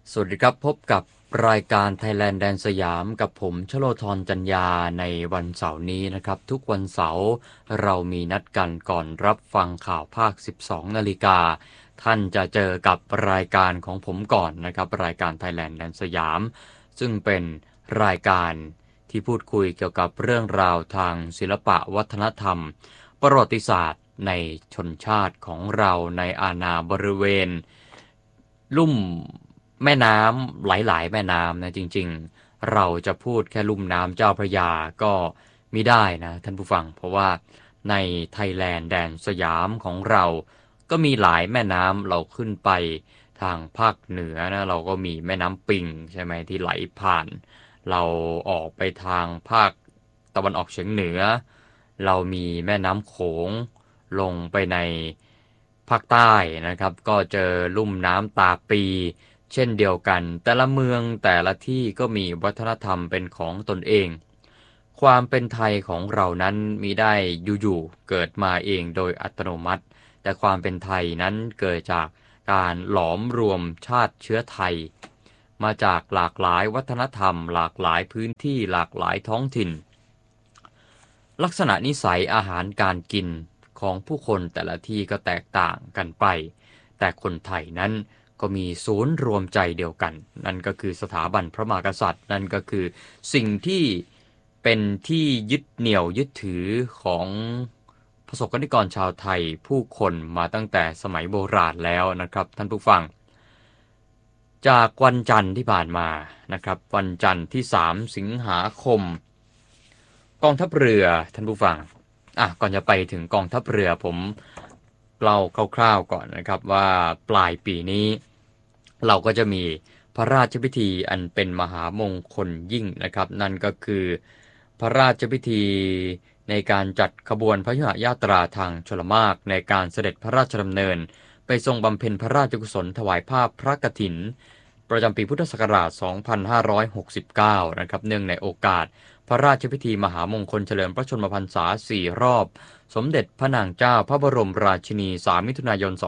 สวัสดีครับพบกับรายการ Thailand แดนสยามกับผมชโลธรจัญญาในวันเสาร์นี้นะครับทุกวันเสาร์เรามีนัดกันก่อนรับฟังข่าวภาค 12 นาฬิกาท่านจะเจอกับรายการของผมก่อนนะครับรายการ Thailand แดนสยามซึ่งเป็นรายการที่พูดคุยเกี่ยวกับเรื่องราวทางศิลปะวัฒนธรรมประวัติศาสตร์ในชนชาติของเราในอาณาบริเวณลุ่มแม่น้ำหลายๆแม่น้ำนะจริงๆเราจะพูดแค่ลุ่มน้ำเจ้าพระยาก็มิได้นะท่านผู้ฟังเพราะว่าในไทยแลนด์แดนสยามของเราก็มีหลายแม่น้ำเราขึ้นไปทางภาคเหนือนะเราก็มีแม่น้ำปิงใช่ไหมที่ไหลผ่านเราออกไปทางภาคตะวันออกเฉียงเหนือเรามีแม่น้ำโขงลงไปในภาคใต้นะครับก็เจอลุ่มน้ำตาปีเช่นเดียวกันแต่ละเมืองแต่ละที่ก็มีวัฒนธรรมเป็นของตนเองความเป็นไทยของเรานั้นมิได้อยู่ๆเกิดมาเองโดยอัตโนมัติแต่ความเป็นไทยนั้นเกิดจากการหลอมรวมชาติเชื้อไทยมาจากหลากหลายวัฒนธรรมหลากหลายพื้นที่หลากหลายท้องถิ่นลักษณะนิสัยอาหารการกินของผู้คนแต่ละที่ก็แตกต่างกันไปแต่คนไทยนั้นก็มีศูนย์รวมใจเดียวกันนั่นก็คือสถาบันพระมหากษัตริย์นั่นก็คือสิ่งที่เป็นที่ยึดเหนี่ยวยึดถือของประสบกนิกรชาวไทยผู้คนมาตั้งแต่สมัยโบราณแล้วนะครับท่านผู้ฟังจากวันจันทร์ที่ผ่านมานะครับวันจันทร์ที่3สิงหาคมกองทัพเรือท่านผู้ฟังก่อนจะไปถึงกองทัพเรือผมเล่าคร่าวๆก่อนนะครับว่าปลายปีนี้เราก็จะมีพระราชพิธีอันเป็นมหามงคลยิ่งนะครับนั่นก็คือพระราชพิธีในการจัดขบวนพระยุหญาตราทางชลมารในการเสด็จพระราชดำเนินไปทรงบำเพ็ญพระราชกุศลถวายภาพพระกฐินประจำปีพุทธศักราช 2569 นะครับเนื่องในโอกาสพระราชพิธีมหามงคลเฉลิมพระชนมพรรษา 4 รอบสมเด็จพระนางเจ้าพระบรมราชินี 3 มิถุนายน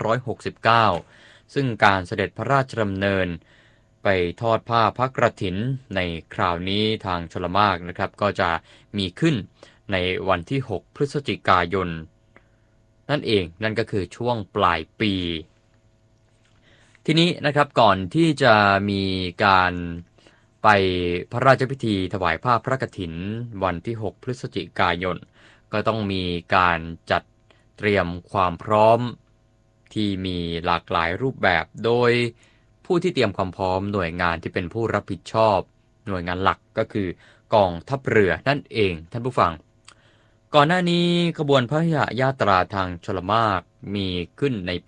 2569 ซึ่งการเสด็จพระราชดำเนินไปทอดผ้าพระกฐินในคราวนี้ทางชลมารนะครับก็จะมีขึ้นในวันที่ 6 พฤศจิกายนนั่นเองนั่นก็คือช่วงปลายปีทีนี้นะครับก่อนที่จะมีการไปพระราชพิธีถวายผ้าพระกฐินวันที่ 6 พฤศจิกายนก็ต้องมีการจัดเตรียมความพร้อมที่มีหลากหลายรูปแบบโดยผู้ที่เตรียมความพร้อมหน่วยงานที่เป็นผู้รับผิดชอบหน่วยงานหลักก็คือกองทัพเรือนั่นเองท่านผู้ฟังก่อนหน้านี้ขบวนพระยุหญาตราทางชลมารมีขึ้นในปี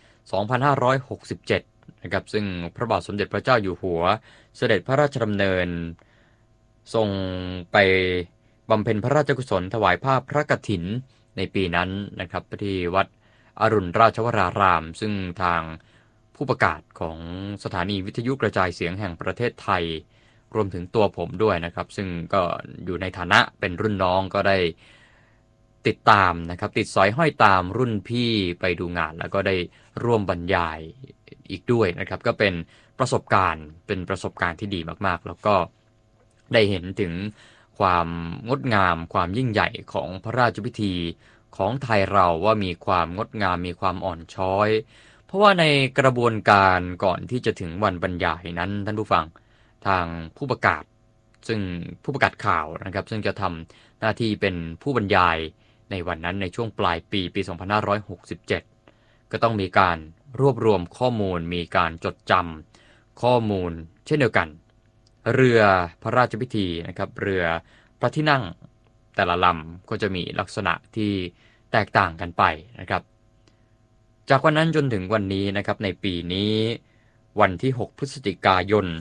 2567 นะครับซึ่งพระบาทสมเด็จพระเจ้าอยู่หัวเสด็จพระราชดำเนินทรงไปบำเพ็ญพระราชกุศลถวายภาพพระกฐินในปีนั้นนะครับที่วัดอรุณราชวรารามซึ่งทางผู้ประกาศของสถานีวิทยุกระจายเสียงแห่งประเทศไทยรวมถึงตัวผมด้วยนะครับซึ่งก็อยู่ในฐานะเป็นรุ่นน้องก็ได้ติดตามนะครับติดสอยห้อยตามรุ่นพี่ไปดูงานแล้วก็ได้ร่วมบรรยายอีกด้วยนะครับก็เป็นประสบการณ์ที่ดีมากๆแล้วก็ได้เห็นถึงความงดงามความยิ่งใหญ่ของพระราชพิธีของไทยเราว่ามีความงดงามมีความอ่อนช้อยเพราะว่าในกระบวนการก่อนที่จะถึงวันบรรยายนั้นท่านผู้ฟังทางผู้ประกาศซึ่งผู้ประกาศข่าวนะครับซึ่งจะทำหน้าที่เป็นผู้บรรยายในวันนั้นในช่วงปลายปี 2567 ก็ต้องมีการรวบรวมข้อมูลมีการจดจำข้อมูลเช่นเดียวกันเรือพระราชพิธีนะครับเรือพระที่นั่งแต่ละลำก็จะมีลักษณะที่แตกต่างกันไปนะครับจากวันนั้นจนถึงวันนี้นะครับในปีนี้วันที่ 6 พฤศจิกายน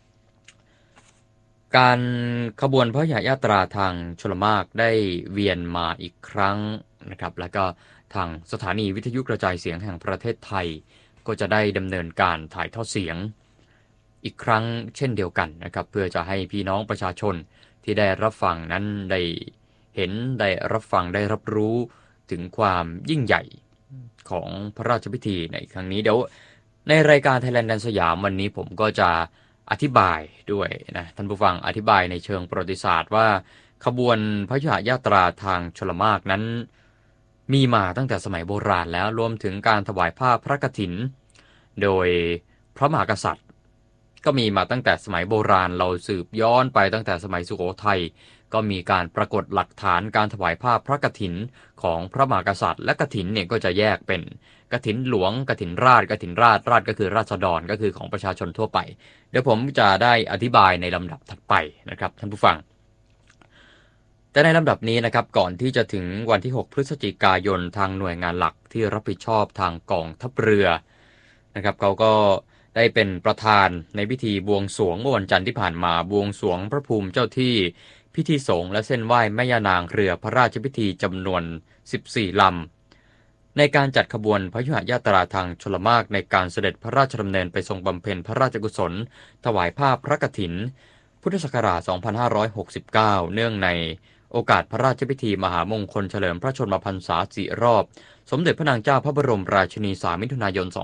การขบวนพระยุหญาตราทางชลมารได้เวียนมาอีกครั้งนะครับแล้วก็ทางสถานีวิทยุกระจายเสียงแห่งประเทศไทยก็จะได้ดำเนินการถ่ายทอดเสียงอีกครั้งเช่นเดียวกันนะครับเพื่อจะให้พี่น้องประชาชนที่ได้รับฟังนั้นได้เห็นได้รับฟังได้รับรู้ถึงความยิ่งใหญ่ของพระราชพิธีในครั้งนี้เดี๋ยวในรายการ Thailand แดนสยามวันนี้ผมก็จะอธิบายด้วยนะท่านผู้ฟังอธิบายในเชิงประวัติศาสตร์ว่าขบวนพยุหยาตราทางชลมารนั้นมีมาตั้งแต่สมัยโบราณแล้วรวมถึงการถวายผ้าพระกฐินโดยพระมหากษัตริย์ก็มีมาตั้งแต่สมัยโบราณเราสืบย้อนไปตั้งแต่สมัยสุโขทัยก็มีการปรากฏหลักฐานการถวายผ้าพระกฐินของพระมหากษัตริย์และกฐินเนี่ยก็จะแยกเป็นกฐินหลวงกฐินราชกฐินราชก็คือราษฎรก็คือของประชาชนทั่วไปเดี๋ยวผมจะได้อธิบายในลำดับถัดไปนะครับท่านผู้ฟังแต่ในลำดับนี้นะครับก่อนที่จะถึงวันที่6พฤศจิกายนทางหน่วยงานหลักที่รับผิดชอบทางกองทัพเรือนะครับเขาก็ได้เป็นประธานในพิธีบวงสรวงเมื่อวันจันทร์ที่ผ่านมาบวงสรวงพระภูมิเจ้าที่พิธีสงฆ์และเส้นไหว้แม่ย่านางเรือพระราชพิธีจำนวน14ลำในการจัดขบวนพยุหยาตราทางชลมารในการเสด็จพระราชดำเนินไปทรงบำเพ็ญพระราชกุศลถวายผ้าพระกฐินพุทธศักราช2569เนื่องในโอกาสพระราชพิธีมหามงคลเฉลิมพระชนมพรรษา4 รอบสมเด็จพระนางเจ้าพระบรมราชินี3 มิถุนายน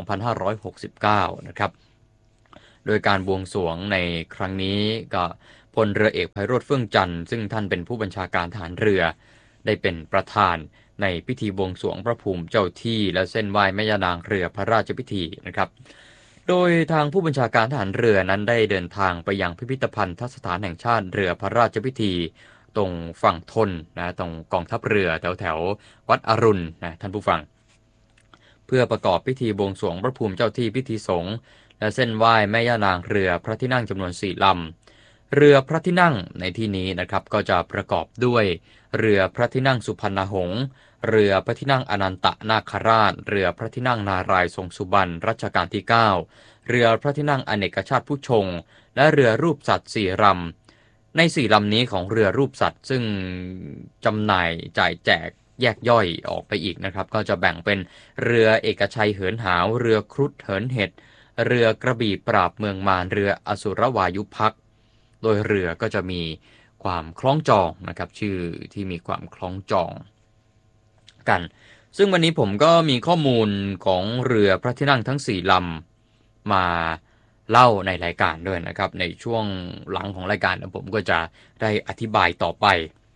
2569นะครับโดยการบวงสรวงในครั้งนี้ก็พลเรือเอกไพโรจน์เฟื่องจันทร์ซึ่งท่านเป็นผู้บัญชาการทหารเรือได้เป็นประธานในพิธีบวงสรวงพระภูมิเจ้าที่และเส้นไหว้แม่ย่านางเรือพระราชพิธีนะครับโดยทางผู้บัญชาการทหารเรือนั้นได้เดินทางไปยังพิพิธภัณฑ์สถานแห่งชาติเรือพระราชพิธีตรงฝั่งทนนะตรงกองทัพเรือแถววัดอรุณนะท่านผู้ฟังเพื่อประกอบพิธีบวงสรวงพระภูมิเจ้าที่พิธีสงฆ์และเส้นไหว้แม่ย่านางเรือพระที่นั่งจำนวน4 ลำเรือพระที่นั่งในที่นี้นะครับก็จะประกอบด้วยเรือพระที่นั่งสุพรรณหงษ์เรือพระที่นั่งอนันตนาคราชเรือพระที่นั่งนารายณ์ทรงสุบรรณรัชกาลที่9เรือพระที่นั่งอเนกชาติผู้ชงและเรือรูปสัตว์4 ลำใน4 ลำนี้ของเรือรูปสัตว์ซึ่งจำหน่ายจ่ายแจกแยกย่อยออกไปอีกนะครับก็จะแบ่งเป็นเรือเอกชัยเหินหาวเรือครุฑเหินเห็ดเรือกระบี่ปราบเมืองมารเรืออสุรวายุภักดิ์โดยเรือก็จะมีความคล้องจองนะครับชื่อที่มีความคล้องจองกันซึ่งวันนี้ผมก็มีข้อมูลของเรือพระที่นั่งทั้ง4 ลำมาเล่าในรายการด้วยนะครับในช่วงหลังของรายการผมก็จะได้อธิบายต่อไป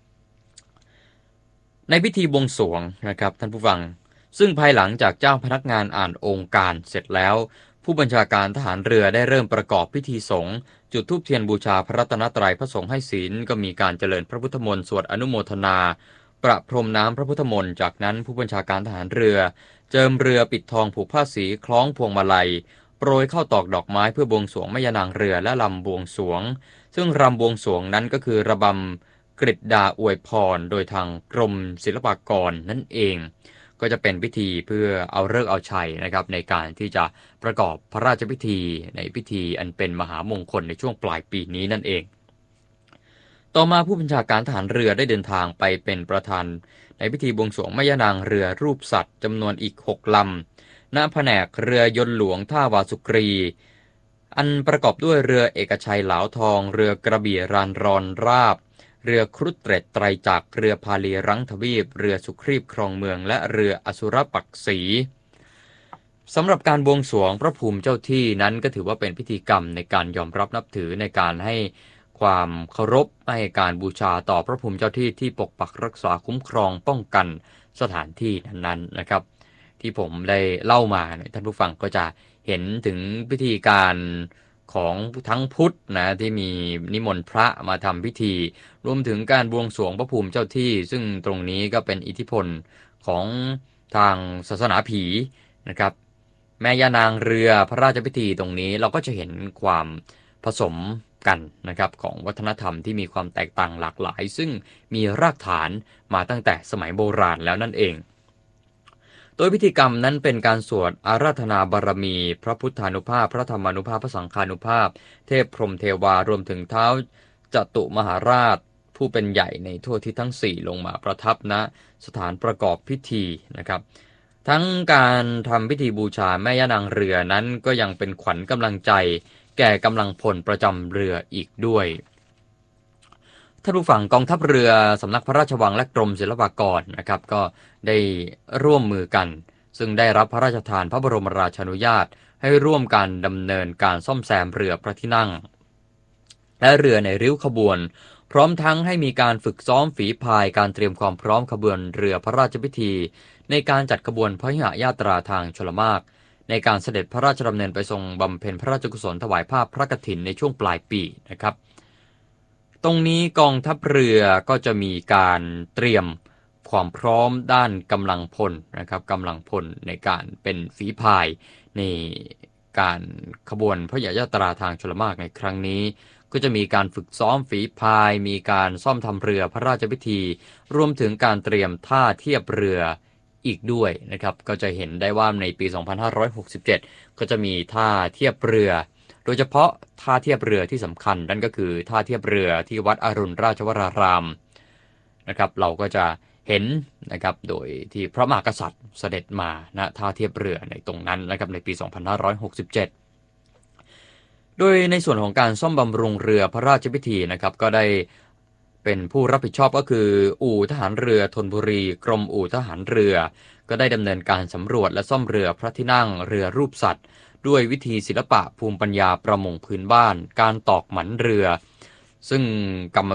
ในพิธีบวงสรวงนะครับท่านผู้ฟังซึ่งภายหลังจากเจ้าพนักงานอ่านองค์การเสร็จแล้วผู้บัญชาการทหารเรือได้เริ่มประกอบพิธีสงฆ์จุดธูปเทียนบูชาพระรัตนตรัยพระสงฆ์ให้ศีลก็มีการเจริญพระพุทธมนต์สวดอนุโมทนาประพรมน้ำพระพุทธมนต์จากนั้นผู้บัญชาการทหารเรือเจิมเรือปิดทองผูกผ้าสีคล้องพวงมาลัยโปรยเข้าตอกดอกไม้เพื่อบวงสรวงแม่ย่านางเรือและลำบวงสรวงซึ่งรำบวงสรวงนั้นก็คือระบำกฤษดาอวยพรโดยทางกรมศิลปากรนั่นเองก็จะเป็นพิธีเพื่อเอาฤกษ์เอาชัยนะครับในการที่จะประกอบพระราชพิธีในพิธีอันเป็นมหามงคลในช่วงปลายปีนี้นั่นเองต่อมาผู้บัญชาการทหารเรือได้เดินทางไปเป็นประธานในพิธีบวงสรวงแม่ย่านางเรือรูปสัตว์จำนวนอีก6 ลำณแผนกเรือยนต์หลวงท่าวาสุกรีอันประกอบด้วยเรือเอกชัยเหลาทองเรือกระบี่รานรอนราบเรือครุฑเตร็ดไตรจักรเรือพาลีรังทวีปเรือสุครีบครองเมืองและเรืออสุรปักษีสำหรับการบวงสรวงพระภูมิเจ้าที่นั้นก็ถือว่าเป็นพิธีกรรมในการยอมรับนับถือในการให้ความเคารพให้การบูชาต่อพระภูมิเจ้าที่ที่ปกปักรักษาคุ้มครองป้องกันสถานที่นั้นๆนะครับที่ผมได้เล่ามาท่านผู้ฟังก็จะเห็นถึงพิธีการของทั้งพุทธนะที่มีนิมนต์พระมาทำพิธีรวมถึงการบวงสรวงพระภูมิเจ้าที่ซึ่งตรงนี้ก็เป็นอิทธิพลของทางศาสนาผีนะครับแม่ย่านางเรือพระราชพิธีตรงนี้เราก็จะเห็นความผสมกันนะครับของวัฒนธรรมที่มีความแตกต่างหลากหลายซึ่งมีรากฐานมาตั้งแต่สมัยโบราณแล้วนั่นเองโดยพิธีกรรมนั้นเป็นการสวดอาราธนาบารมีพระพุทธานุภาพพระธรรมานุภาพพระสังฆานุภาพเทพพรหมเทวารวมถึงเท้าจตุมหาราชผู้เป็นใหญ่ในทั่วทิศทั้ง4ลงมาประทับณสถานประกอบพิธีนะครับทั้งการทำพิธีบูชาแม่ย่านางเรือนั้นก็ยังเป็นขวัญกำลังใจแก่กำลังพลประจำเรืออีกด้วยท่านผู้ฟังกองทัพเรือสำนักพระราชวังและกรมศิลปากรนะครับก็ได้ร่วมมือกันซึ่งได้รับพระราชทานพระบรมราชานุญาตให้ร่วมกันดำเนินการซ่อมแซมเรือพระที่นั่งและเรือในริ้วขบวนพร้อมทั้งให้มีการฝึกซ้อมฝีพายการเตรียมความพร้อมขบวนเรือพระราชพิธีในการจัดขบวนพยุหญาตราทางชลมารในการเสด็จพระราชดำเนินไปทรงบำเพ็ญพระราชกุศลถวายภาพพระกฐินในช่วงปลายปีนะครับตรงนี้กองทัพเรือก็จะมีการเตรียมความพร้อมด้านกำลังพลนะครับกำลังพลในการเป็นฝีพายในการขบวนพระยุหญาตราทางชลมารในครั้งนี้ก็จะมีการฝึกซ้อมฝีพายมีการซ่อมทำเรือพระราชพิธีรวมถึงการเตรียมท่าเทียบเรืออีกด้วยนะครับก็จะเห็นได้ว่าในปี 2567 ก็จะมีท่าเทียบเรือโดยเฉพาะท่าเทียบเรือที่สำคัญนั่นก็คือท่าเทียบเรือที่วัดอรุณราชวรารามนะครับเราก็จะเห็นนะครับโดยที่พระมหากษัตริย์เสด็จมาณท่าเทียบเรือในตรงนั้นนะครับในปี 2567 โดยในส่วนของการซ่อมบำรุงเรือพระราชพิธีนะครับก็ได้เป็นผู้รับผิดชอบก็คืออู่ทหารเรือธนบุรีกรมอู่ทหารเรือก็ได้ดำเนินการสำรวจและซ่อมเรือพระที่นั่งเรือรูปสัตว์ด้วยวิธีศิลปะภูมิปัญญาประมงพื้นบ้านการตอกหมันเรือซึ่งกรรม